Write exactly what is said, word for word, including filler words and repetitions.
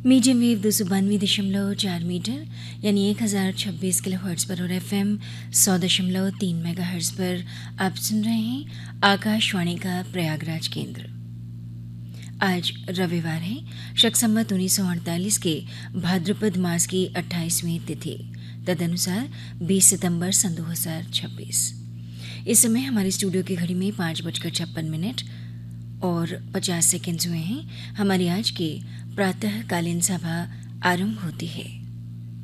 Medium wave दो सौ बानवे दशमलव चार मीटर यानी एक हज़ार छब्बीस किलो हर्ट्ज़ पर और एफ एम सौ दशमलव तीन मेगा हर्ट्ज़ पर आप सुन रहे हैं आकाशवाणी का प्रयागराज केंद्र। आज रविवार है, शक संवत उन्नीस सौ अड़तालीस के भाद्रपद मास की अट्ठाईसवीं तिथि, तदनुसार बीस सितंबर सन दो हज़ार छब्बीस। इस समय हमारे स्टूडियो की घड़ी में पाँच बजकर छप्पन मिनट और पचास सेकेंड्स हुए हैं। हमारी आज की प्रातःकालीन सभा आरंभ होती है।